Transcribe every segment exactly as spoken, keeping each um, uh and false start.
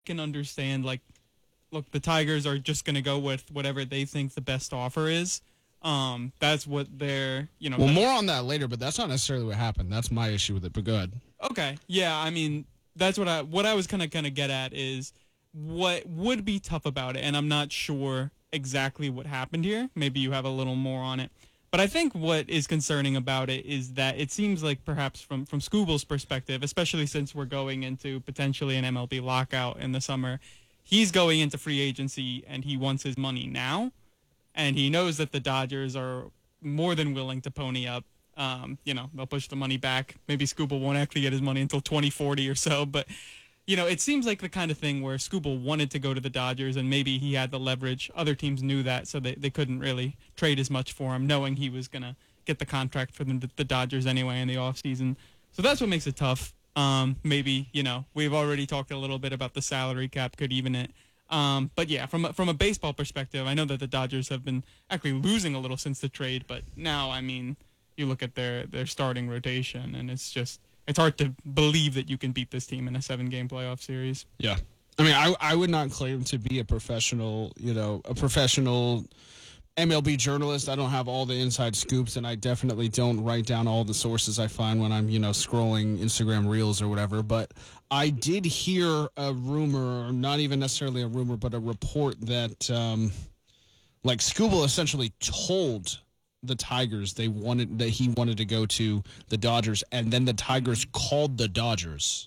can understand, like, look, the Tigers are just going to go with whatever they think the best offer is. Um, that's what they're, you know. Well, more on that later, but that's not necessarily what happened. That's my issue with it, but go ahead. Okay, yeah, I mean, that's what I what I was kind of kind of get at is what would be tough about it, and I'm not sure exactly what happened here. Maybe you have a little more on it. But I think what is concerning about it is that it seems like perhaps from, from Scooble's perspective, especially since we're going into potentially an M L B lockout in the summer, he's going into free agency and he wants his money now. And he knows that the Dodgers are more than willing to pony up. Um, you know, they'll push the money back. Maybe Scooble won't actually get his money until twenty forty or so. But, you know, it seems like the kind of thing where Scooble wanted to go to the Dodgers and maybe he had the leverage. Other teams knew that, so they, they couldn't really trade as much for him, knowing he was going to get the contract for the, the Dodgers anyway in the offseason. So that's what makes it tough. Um, maybe, you know, we've already talked a little bit about the salary cap could even it. Um, but yeah, from a, from a baseball perspective, I know that the Dodgers have been actually losing a little since the trade, but now, I mean, you look at their, their starting rotation, and it's just it's hard to believe that you can beat this team in a seven-game playoff series. Yeah, I mean, I I would not claim to be a professional, you know, a professional M L B journalist. I don't have all the inside scoops, and I definitely don't write down all the sources I find when I'm, you know, scrolling Instagram Reels or whatever. But I did hear a rumor, or not even necessarily a rumor, but a report that, um, like, Scooble essentially told the Tigers they wanted that he wanted to go to the Dodgers, and then the Tigers called the Dodgers,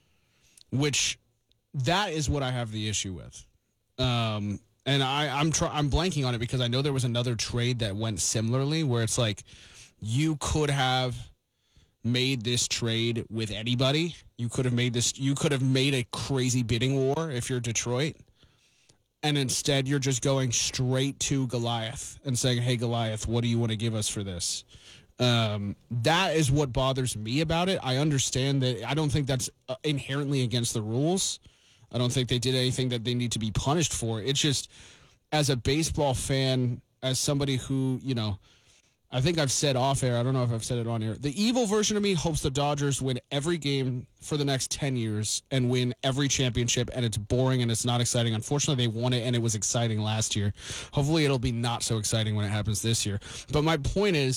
which that is what I have the issue with. Um, and I, I'm try, I'm blanking on it because I know there was another trade that went similarly where it's like you could have made this trade with anybody. You could have made this. You could have made a crazy bidding war if you're Detroit. And instead, you're just going straight to Goliath and saying, hey, Goliath, what do you want to give us for this? Um, that is what bothers me about it. I understand that. I don't think that's inherently against the rules. I don't think they did anything that they need to be punished for. It's just, as a baseball fan, as somebody who, you know, I think I've said off air, I don't know if I've said it on air, the evil version of me hopes the Dodgers win every game for the next ten years and win every championship, and it's boring and it's not exciting. Unfortunately, they won it, and it was exciting last year. Hopefully, it'll be not so exciting when it happens this year. But my point is,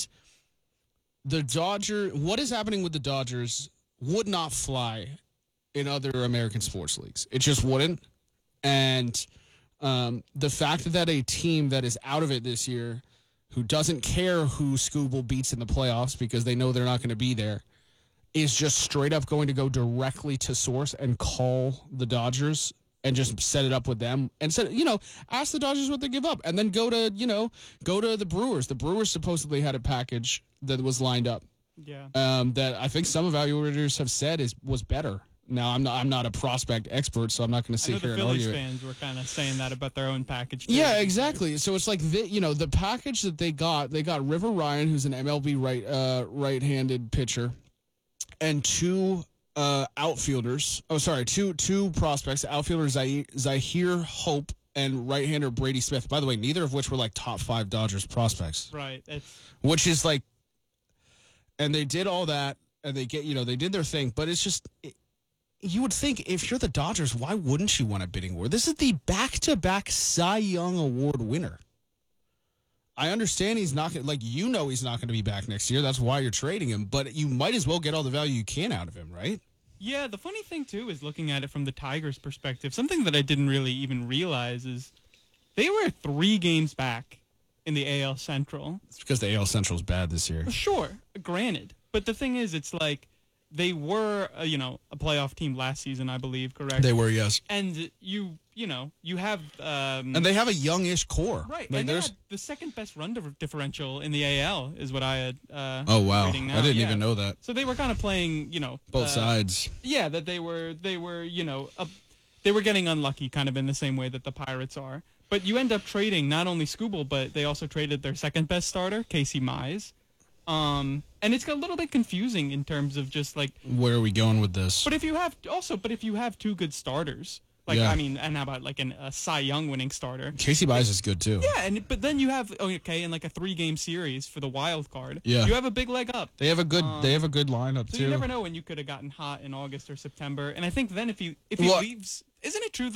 the Dodger, what is happening with the Dodgers would not fly in other American sports leagues. It just wouldn't. And um, the fact that a team that is out of it this year, who doesn't care who Scooble beats in the playoffs because they know they're not going to be there, is just straight up going to go directly to source and call the Dodgers and just set it up with them and said, you know, ask the Dodgers what they give up and then go to, you know, go to the Brewers. The Brewers supposedly had a package that was lined up. Yeah. Um, that I think some evaluators have said is was better. Now, I'm not I'm not a prospect expert, so I'm not going to sit here and argue it. The Phillies fans were kind of saying that about their own package, too. Yeah, exactly. So it's like, the, you know, the package that they got, they got River Ryan, who's an M L B right, uh, right-handed pitcher, and two uh, outfielders. Oh, sorry, two two prospects, outfielder Zahir, Zahir Hope and right-hander Brady Smith. By the way, neither of which were like top five Dodgers prospects. Right. It's... Which is like, and they did all that, and they get, you know, they did their thing, but it's just... It, you would think if you're the Dodgers, why wouldn't you want a bidding war? This is the back-to-back Cy Young Award winner. I understand he's not going to, like, you know he's not going to be back next year. That's why you're trading him. But you might as well get all the value you can out of him, right? Yeah, the funny thing, too, is looking at it from the Tigers' perspective, something that I didn't really even realize is they were three games back in the A L Central. It's because the A L Central is bad this year. Sure, granted. But the thing is, it's like, they were, uh, you know, a playoff team last season, I believe, correct? They were, yes. And you, you know, you have... Um, and they have a youngish core. Right, like, and they had the second best run differential in the A L, is what I had uh Oh, wow. I didn't yeah. even know that. So they were kind of playing, you know... Both uh, sides. Yeah, that they were, they were, you know, uh, they were getting unlucky kind of in the same way that the Pirates are. But you end up trading not only Scooble, but they also traded their second best starter, Casey Mize. Um, and it's a little bit confusing in terms of just like where are we going with this? But if you have also, but if you have two good starters, Like, Yeah. I mean, and how about like an, a Cy Young winning starter? Casey Mize is good too. Yeah, and but then you have oh, okay, in like a three game series for the wild card. Yeah. You have a big leg up. They have a good. they have a good lineup So too. you never know when you could have gotten hot in August or September. And I think then if he if he Well- leaves, isn't it true